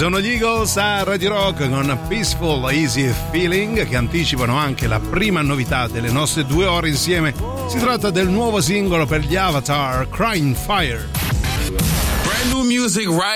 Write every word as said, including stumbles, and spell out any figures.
sono gli Eagles a Radio Rock con Peaceful Easy Feeling, che anticipano anche la prima novità delle nostre due ore insieme. Si tratta del nuovo singolo per gli Avatar, Crying Fire. Brand new music right